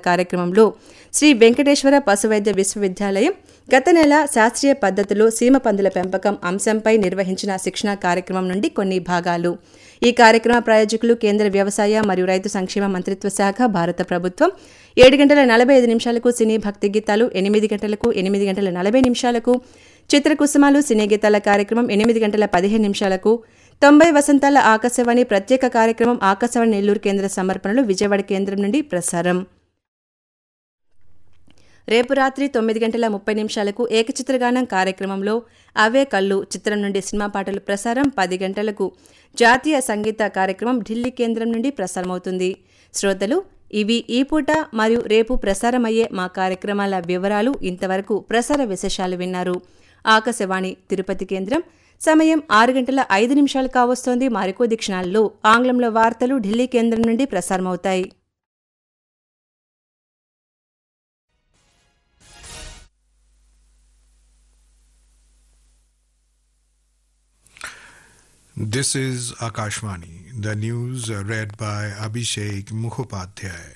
కార్యక్రమంలో శ్రీ వెంకటేశ్వర పశువైద్య విశ్వవిద్యాలయం గత నెల శాస్త్రీయ పద్ధతిలో సీమ పందుల పెంపకం అంశంపై నిర్వహించిన శిక్షణా కార్యక్రమం నుండి కొన్ని భాగాలు. ఈ కార్యక్రమ ప్రాయోజకులు కేంద్ర వ్యవసాయ మరియు రైతు సంక్షేమ మంత్రిత్వ శాఖ, భారత ప్రభుత్వం. 7:45 సినీ భక్తి గీతాలు, 8:40 చిత్రకుసుమాలు సినీ గీతాల కార్యక్రమం, 8:15 90 వసంతాల ఆకాశవాణి ప్రత్యేక కార్యక్రమం ఆకాశవాణి నెల్లూరు కేంద్ర సమర్పణలు విజయవాడ కేంద్రం నుండి ప్రసారం. రేపు రాత్రి 9:30 ఏకచిత్రగానం కార్యక్రమంలో అవే కళ్ళు చిత్రం నుండి సినిమా పాటలు ప్రసారం. 10 గంటలకు జాతీయ సంగీత కార్యక్రమం ఢిల్లీ కేంద్రం నుండి ప్రసారమవుతుంది. శ్రోతలు, ఇవి ఈ పూట మరియు రేపు ప్రసారమయ్యే మా కార్యక్రమాల వివరాలు. ఇంతవరకు ప్రసార విశేషాలు విన్నారు. ఆకాశవాణి తిరుపతి కేంద్రం. సమయం 6:05 కావస్తోంది. మరికొద్ది క్షణాల్లో ఆంగ్లంలో వార్తలు ఢిల్లీ కేంద్రం నుండి ప్రసారమవుతాయి. This is Akashvani. The news read by Abhishek Mukhopadhyay.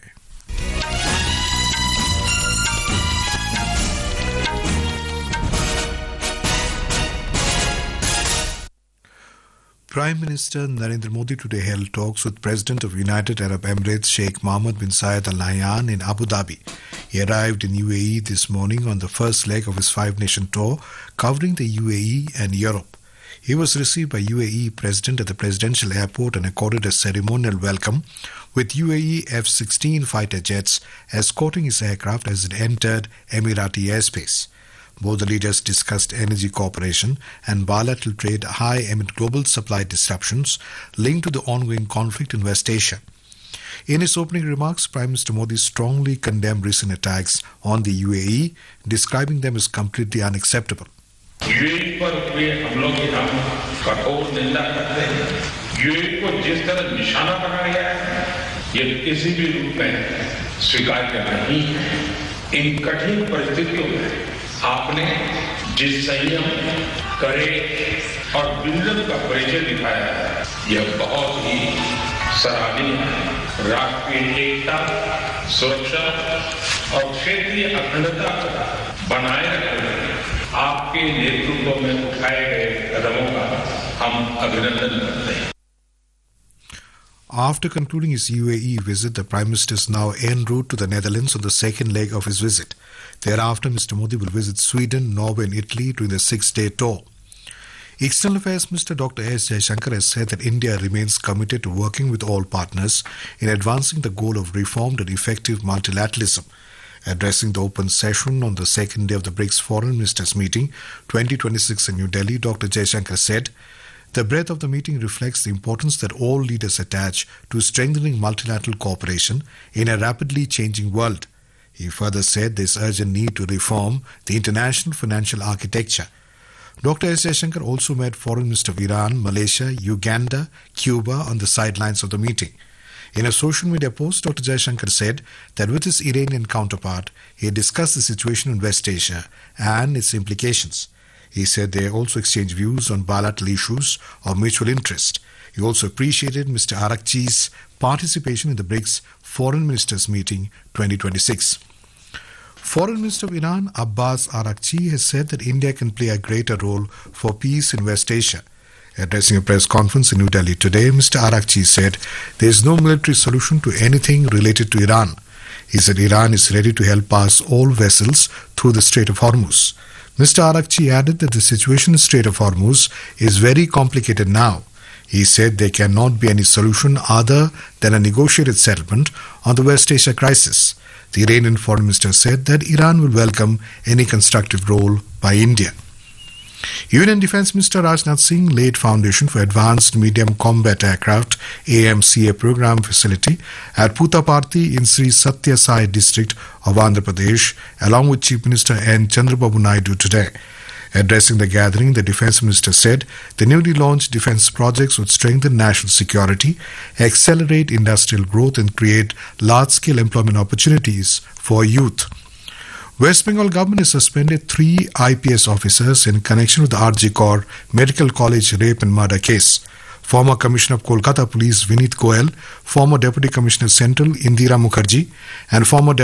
Prime Minister Narendra Modi today held talks with President of United Arab Emirates Sheikh Mohammed bin Zayed Al Nahyan in Abu Dhabi. He arrived in UAE this morning on the first leg of his five-nation tour covering the UAE and Europe. He was received by UAE President at the Presidential Airport and accorded a ceremonial welcome with UAE F-16 fighter jets escorting his aircraft as it entered Emirati airspace. Both the leaders discussed energy cooperation and bilateral trade high amid global supply disruptions linked to the ongoing conflict in West Asia. In his opening remarks, Prime Minister Modi strongly condemned recent attacks on the UAE, describing them as completely unacceptable. UAE पर हुए हमलों की हम कठोर निंदा करते हैं। UAE को जिस तरह निशाना बनाया गया है, ये किसी भी रूप में स्वीकार्य नहीं है। इन कठिन परिस्थितियों में आपने जिस संयम, कड़े और विजन का परिचय दिखाया है, यह बहुत ही सराहनीय है। राष्ट्रीय एकता, सुरक्षा और क्षेत्रीय अखंडता को बनाए रखने आपके नेतृत्व में उठाए गए कदमों का हम अभिनंदन करते हैं. After concluding his UAE visit, the Prime Minister is now en route to the Netherlands on the second leg of his visit. Thereafter, Mr. Modi will visit Sweden, Norway and Italy during the 6-day tour. External Affairs Minister Dr. S. Jaishankar has said that India remains committed to working with all partners in advancing the goal of reformed and effective multilateralism. Addressing the open session on the second day of the BRICS Foreign Ministers Meeting 2026 in New Delhi, Dr. Jaishankar said, "The breadth of the meeting reflects the importance that all leaders attach to strengthening multilateral cooperation in a rapidly changing world." He further said there is urgent need to reform the international financial architecture. Dr. S. Jaishankar also met Foreign Minister of Iran, Malaysia, Uganda, Cuba on the sidelines of the meeting. In a social media post, Dr. Jaishankar said that with his Iranian counterpart, he discussed the situation in West Asia and its implications. He said they also exchanged views on bilateral issues of mutual interest. He also appreciated Mr. Arakchi's participation in the BRICS Foreign Ministers Meeting 2026. Foreign Minister of Iran, Abbas Arakchi, has said that India can play a greater role for peace in West Asia. Addressing a press conference in New Delhi today, Mr. Arakchi said there is no military solution to anything related to Iran. He said Iran is ready to help pass all vessels through the Strait of Hormuz. Mr. Arakchi added that the situation in the Strait of Hormuz is very complicated now. He said there cannot be any solution other than a negotiated settlement on the West Asia crisis. The Iranian Foreign Minister said that Iran will welcome any constructive role by India. Union Defence Minister Rajnath Singh laid foundation for Advanced Medium Combat Aircraft AMCA program facility at Puttaparthi in Sri Satya Sai district of Andhra Pradesh along with Chief Minister N. Chandrababu Naidu today. Addressing the gathering, the Defence Minister said the newly launched defence projects would strengthen national security, accelerate industrial growth and create large-scale employment opportunities for youth. West Bengal government has suspended 3 IPS officers in connection with the RG Kaur Medical College rape and murder case. Former Commissioner of Kolkata Police Vinit Goyal, former Deputy Commissioner Central Indira Mukherjee and former